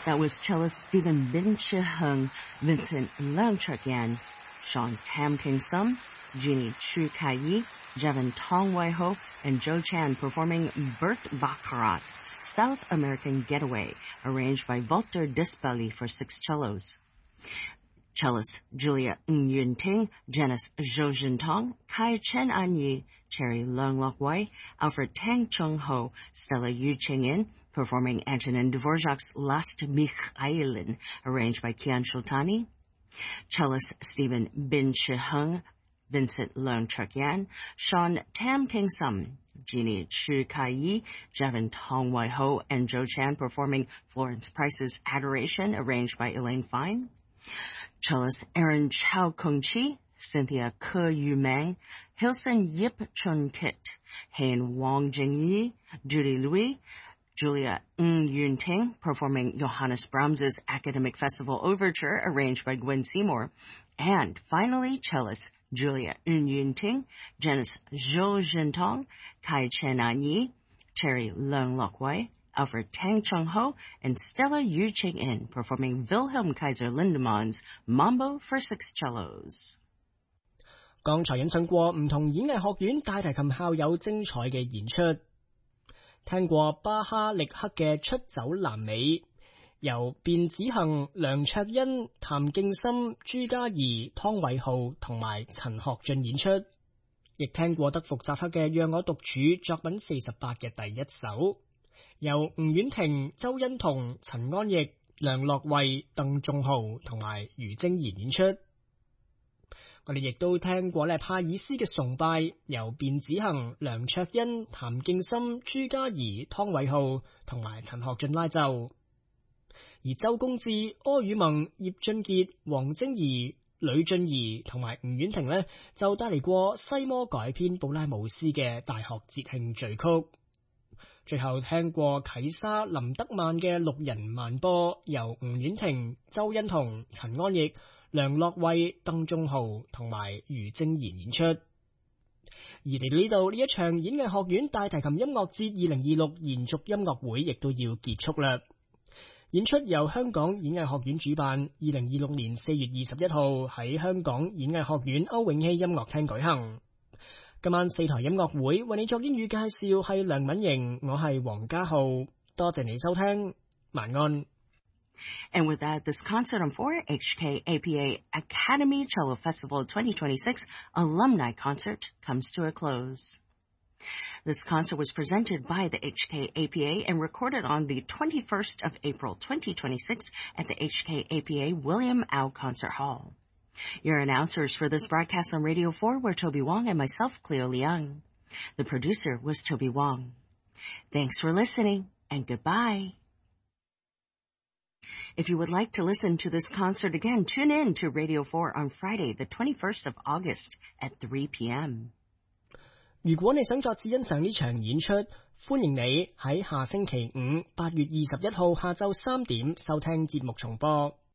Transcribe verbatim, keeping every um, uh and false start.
That was cellist Stephen Bin Chi-hung, Vincent Leung Chuk-yan, Sean Tam King Sum, Jeannie Chu Kai-yi, Jevon Tong Wei-ho, and Joe Chan performing Burt Baccarat's South American Getaway, arranged by Walter Dispelli for six cellos. Cellist Julia Ng Yun Ting, Janice Zhou Jintong, Kai Chen An Yi, Cherry Leung Lok Wei, Alfred Tang Chung Ho, Stella Yu Ching In, performing Antonin Dvorak's Last Mikhailin, arranged by Kian Shultani. Cellist Stephen Bin Chi-hung, Vincent Leung Chuk-yan, Sean Tam King Sum, Jeannie Chu Kai-yi, Jevon Tong Wei-ho, and Joe Chan performing Florence Price's Adoration, arranged by Elaine Fine. Cellist Aaron Chow Kung Chi, Cynthia Ke Yu Mang, Hilson Yip Chun Kit, Hain Wong Jing Yi, Judy Louis, Julia Ng Yun Ting performing Johannes Brahms's Academic Festival Overture, arranged by Gwen Seymour. And finally, cellist Julia Ng Yun Ting, Janice Zhou Jintong, Kai Chen An Yi, Cherry Leung Lok Wei, Alfred Tang Chung Ho, and Stella Yu Ching In performing Wilhelm Kaiser Lindemann's Mambo for six cellos. 剛才引述過唔同演藝學院大提琴校友精彩嘅演出，聽過巴哈力克嘅出走南美，由卞子恒、梁卓欣、譚敬森、朱嘉怡、湯偉浩同埋陳學俊演出，亦聽過德福扎克嘅讓我獨處作品四十八嘅第一首，由吳婉婷、周欣彤、陳安逸、梁樂慧、鄧仲豪同埋余晶賢演出。我哋亦都聽過咧帕爾斯嘅崇拜，由卞子恒、梁卓欣、譚敬森、朱嘉怡、湯偉浩同埋陳學俊拉奏。而周公志、柯宇萌、葉俊傑、黃晶怡、呂俊怡同埋吳婉婷呢，就帶嚟過西摩改編布拉姆斯嘅大學節慶序曲。最後聽過啟沙林德曼嘅六人慢波，由吳婉婷、周欣彤、陳安逸、梁樂慧、鄧仲豪同埋余晶賢演出。而嚟到呢度，呢一場演藝學院大提琴音樂節二零二六延續音樂會亦都要結束啦。演出由香港演藝學院主辦，二零二六年四月二十一號喺香港演藝學院歐永熙音樂廳舉行。今晚四台音樂會為你作英語介紹係梁敏瑩，我係黃家浩，多謝你收聽，晚安。 And with that, this concert on four H K A P A Academy Cello Festival twenty twenty-six Alumni Concert comes to a close. This concert was presented by the H K A P A and recorded on the twenty-first of April twenty twenty-six at the H K A P A William Au Concert Hall. Your announcers for this broadcast on Radio four were Toby Wong and myself, Cleo Liang. The producer was Toby Wong. Thanks for listening, and goodbye. If you would like to listen to this concert again, tune in to Radio four on Friday, the twenty-first of August at three p.m. 如果你想再次欣賞呢場演出，歡迎你喺下星期五八月二十一號下晝三點收聽節目重播。